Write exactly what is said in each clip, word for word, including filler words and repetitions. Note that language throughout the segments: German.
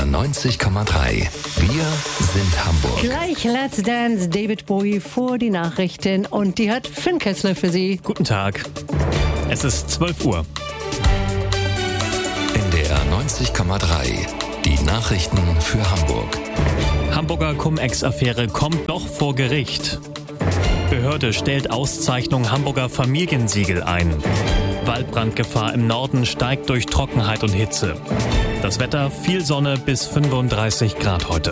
neunzig Komma drei. Wir sind Hamburg. Gleich Let's Dance, David Bowie vor die Nachrichten und die hat Finn Kessler für Sie. Guten Tag. Es ist zwölf Uhr. In der neunzig Komma drei. Die Nachrichten für Hamburg. Hamburger Cum-Ex-Affäre kommt doch vor Gericht. Behörde stellt Auszeichnung Hamburger Familiensiegel ein. Waldbrandgefahr im Norden steigt durch Trockenheit und Hitze. Das Wetter, viel Sonne bis fünfunddreißig Grad heute.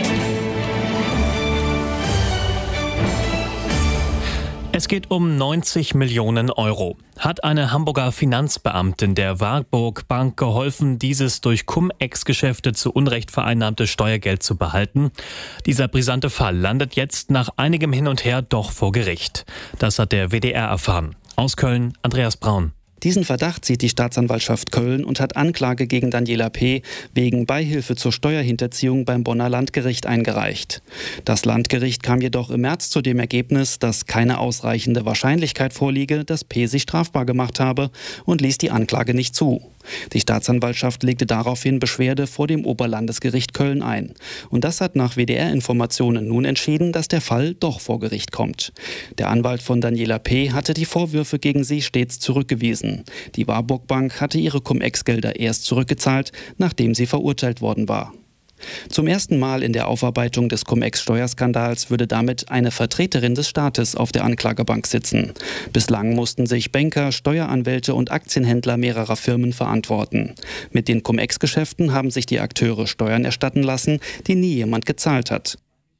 Es geht um neunzig Millionen Euro. Hat eine Hamburger Finanzbeamtin der Warburg Bank geholfen, dieses durch Cum-Ex-Geschäfte zu Unrecht vereinnahmte Steuergeld zu behalten? Dieser brisante Fall landet jetzt nach einigem Hin und Her doch vor Gericht. Das hat der W D R erfahren. Aus Köln, Andreas Braun. Diesen Verdacht sieht die Staatsanwaltschaft Köln und hat Anklage gegen Daniela P. wegen Beihilfe zur Steuerhinterziehung beim Bonner Landgericht eingereicht. Das Landgericht kam jedoch im März zu dem Ergebnis, dass keine ausreichende Wahrscheinlichkeit vorliege, dass P. sich strafbar gemacht habe und ließ die Anklage nicht zu. Die Staatsanwaltschaft legte daraufhin Beschwerde vor dem Oberlandesgericht Köln ein. Und das hat nach W D R-Informationen nun entschieden, dass der Fall doch vor Gericht kommt. Der Anwalt von Daniela P. hatte die Vorwürfe gegen sie stets zurückgewiesen. Die Warburg Bank hatte ihre Cum-Ex-Gelder erst zurückgezahlt, nachdem sie verurteilt worden war. Zum ersten Mal in der Aufarbeitung des Cum-Ex-Steuerskandals würde damit eine Vertreterin des Staates auf der Anklagebank sitzen. Bislang mussten sich Banker, Steueranwälte und Aktienhändler mehrerer Firmen verantworten. Mit den Cum-Ex-Geschäften haben sich die Akteure Steuern erstatten lassen, die nie jemand gezahlt hat.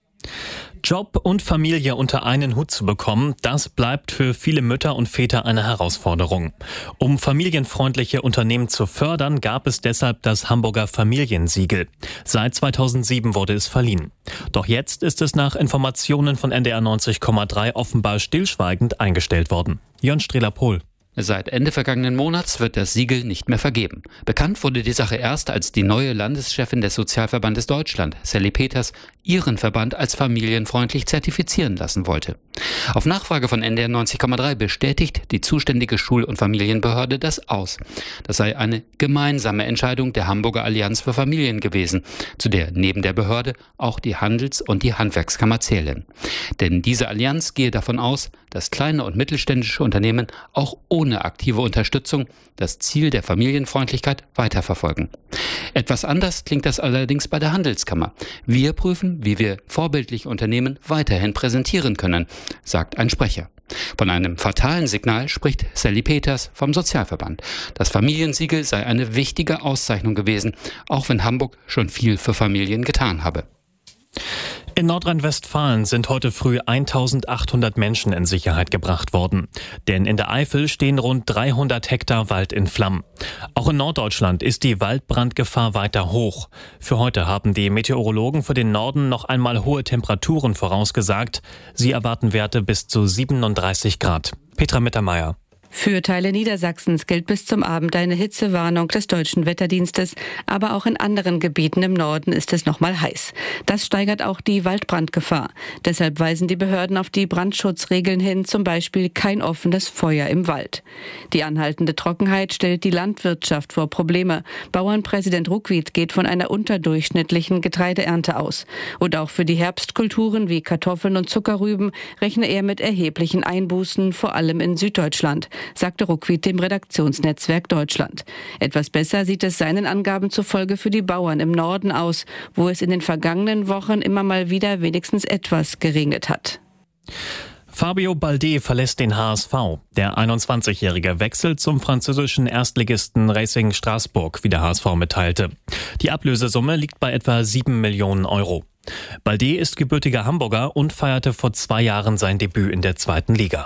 Job und Familie unter einen Hut zu bekommen, das bleibt für viele Mütter und Väter eine Herausforderung. Um familienfreundliche Unternehmen zu fördern, gab es deshalb das Hamburger Familiensiegel. Seit zweitausendsieben wurde es verliehen. Doch jetzt ist es nach Informationen von N D R neunzig Komma drei offenbar stillschweigend eingestellt worden. Jörn Strehler-Pohl. Seit Ende vergangenen Monats wird das Siegel nicht mehr vergeben. Bekannt wurde die Sache erst, als die neue Landeschefin des Sozialverbandes Deutschland, Sally Peters, ihren Verband als familienfreundlich zertifizieren lassen wollte. Auf Nachfrage von N D R neunzig Komma drei bestätigt die zuständige Schul- und Familienbehörde das aus. Das sei eine gemeinsame Entscheidung der Hamburger Allianz für Familien gewesen, zu der neben der Behörde auch die Handels- und die Handwerkskammer zählen. Denn diese Allianz gehe davon aus, dass kleine und mittelständische Unternehmen auch ohne aktive Unterstützung das Ziel der Familienfreundlichkeit weiterverfolgen. Etwas anders klingt das allerdings bei der Handelskammer. Wir prüfen, wie wir vorbildliche Unternehmen weiterhin präsentieren können, sagt ein Sprecher. Von einem fatalen Signal spricht Sally Peters vom Sozialverband. Das Familiensiegel sei eine wichtige Auszeichnung gewesen, auch wenn Hamburg schon viel für Familien getan habe. In Nordrhein-Westfalen sind heute früh eintausendachthundert Menschen in Sicherheit gebracht worden. Denn in der Eifel stehen rund dreihundert Hektar Wald in Flammen. Auch in Norddeutschland ist die Waldbrandgefahr weiter hoch. Für heute haben die Meteorologen für den Norden noch einmal hohe Temperaturen vorausgesagt. Sie erwarten Werte bis zu siebenunddreißig Grad. Petra Mittermeier. Für Teile Niedersachsens gilt bis zum Abend eine Hitzewarnung des Deutschen Wetterdienstes, aber auch in anderen Gebieten im Norden ist es noch mal heiß. Das steigert auch die Waldbrandgefahr. Deshalb weisen die Behörden auf die Brandschutzregeln hin, zum Beispiel kein offenes Feuer im Wald. Die anhaltende Trockenheit stellt die Landwirtschaft vor Probleme. Bauernpräsident Ruckwied geht von einer unterdurchschnittlichen Getreideernte aus. Und auch für die Herbstkulturen wie Kartoffeln und Zuckerrüben rechne er mit erheblichen Einbußen, vor allem in Süddeutschland, sagte Ruckwied dem Redaktionsnetzwerk Deutschland. Etwas besser sieht es seinen Angaben zufolge für die Bauern im Norden aus, wo es in den vergangenen Wochen immer mal wieder wenigstens etwas geregnet hat. Fabio Baldet verlässt den H S V. Der einundzwanzigjährige wechselt zum französischen Erstligisten Racing Straßburg, wie der H S V mitteilte. Die Ablösesumme liegt bei etwa sieben Millionen Euro. Baldet ist gebürtiger Hamburger und feierte vor zwei Jahren sein Debüt in der zweiten Liga.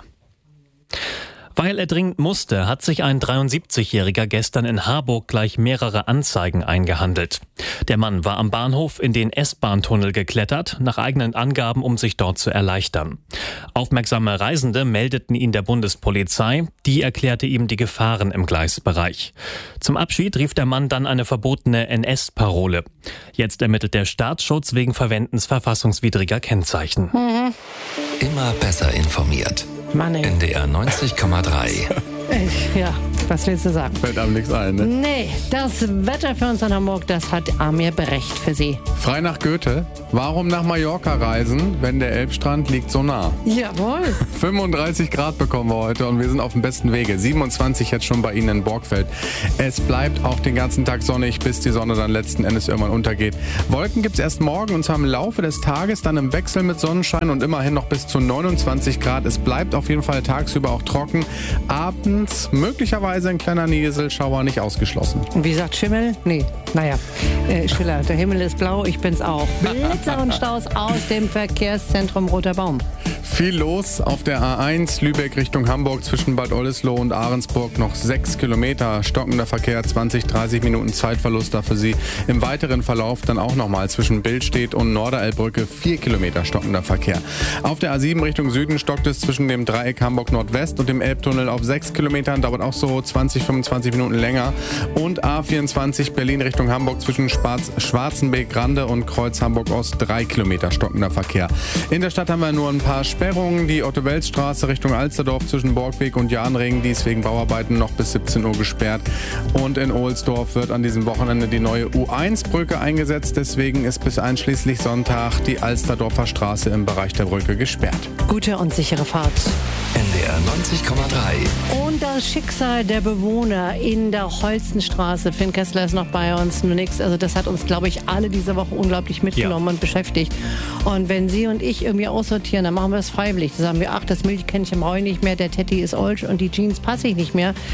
Weil er dringend musste, hat sich ein dreiundsiebzigjähriger gestern in Harburg gleich mehrere Anzeigen eingehandelt. Der Mann war am Bahnhof in den S-Bahn-Tunnel geklettert, nach eigenen Angaben, um sich dort zu erleichtern. Aufmerksame Reisende meldeten ihn der Bundespolizei, die erklärte ihm die Gefahren im Gleisbereich. Zum Abschied rief der Mann dann eine verbotene N S-Parole. Jetzt ermittelt der Staatsschutz wegen Verwendens verfassungswidriger Kennzeichen. Mhm. Immer besser informiert. Mann, ey. N D R neunzig Komma drei. Ja. Was willst du sagen? Fällt einem nichts ein, ne? Nee, das Wetter für uns in Hamburg, das hat Amir Berecht für Sie. Frei nach Goethe. Warum nach Mallorca reisen, wenn der Elbstrand liegt so nah? Jawohl. fünfunddreißig Grad bekommen wir heute und wir sind auf dem besten Wege. siebenundzwanzig jetzt schon bei Ihnen in Borgfeld. Es bleibt auch den ganzen Tag sonnig, bis die Sonne dann letzten Endes irgendwann untergeht. Wolken gibt es erst morgen und zwar im Laufe des Tages, dann im Wechsel mit Sonnenschein und immerhin noch bis zu neunundzwanzig Grad. Es bleibt auf jeden Fall tagsüber auch trocken. Abends möglicherweise ein kleiner Nieselschauer, nicht ausgeschlossen. Und wie sagt Schimmel? Nee, naja, äh, Schiller, der Himmel ist blau, ich bin's auch. Blitzer und Staus aus dem Verkehrszentrum Roter Baum. Viel los auf der A eins Lübeck Richtung Hamburg zwischen Bad Oldesloe und Ahrensburg. Noch sechs Kilometer stockender Verkehr, zwanzig, dreißig Minuten Zeitverlust da für Sie. Im weiteren Verlauf dann auch nochmal zwischen Billstedt und Norderelbbrücke vier Kilometer stockender Verkehr. Auf der A sieben Richtung Süden stockt es zwischen dem Dreieck Hamburg Nordwest und dem Elbtunnel auf sechs Kilometern. Dauert auch so zwanzig, fünfundzwanzig Minuten länger. Und A vierundzwanzig Berlin Richtung Hamburg zwischen Schwarzenbeek-Grande und Kreuz Hamburg Ost drei Kilometer stockender Verkehr. In der Stadt haben wir nur ein paar Sperrungen. Die Otto-Wels-Straße Richtung Alsterdorf zwischen Borgweg und Jahnring, die ist wegen Bauarbeiten noch bis siebzehn Uhr gesperrt. Und in Ohlsdorf wird an diesem Wochenende die neue U eins Brücke eingesetzt. Deswegen ist bis einschließlich Sonntag die Alsterdorfer Straße im Bereich der Brücke gesperrt. Gute und sichere Fahrt. N D R neunzig Komma drei. Und das Schicksal der Bewohner in der Holzenstraße. Finn Kessler ist noch bei uns. Nur nichts. Also das hat uns, glaube ich, alle diese Woche unglaublich mitgenommen ja. und beschäftigt. Und wenn Sie und ich irgendwie aussortieren, dann machen wir es freiwillig. Da sagen wir, ach, das Milchkännchen brauche ich nicht mehr, der Teddy ist olsch und die Jeans passe ich nicht mehr.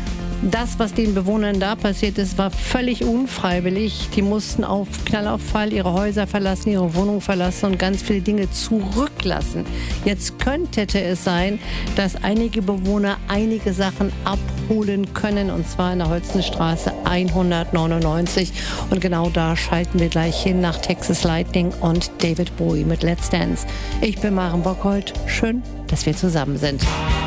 Das, was den Bewohnern da passiert ist, war völlig unfreiwillig. Die mussten auf Knall auf Fall ihre Häuser verlassen, ihre Wohnung verlassen und ganz viele Dinge zurücklassen. Jetzt könnte es sein, dass einige Bewohner einige Sachen abholen können, und zwar in der Holzenstraße hundertneunundneunzig. Und genau da schalten wir gleich hin nach Texas Lightning und David Bowie mit Let's Dance. Ich bin Maren Bockholt. Schön, dass wir zusammen sind.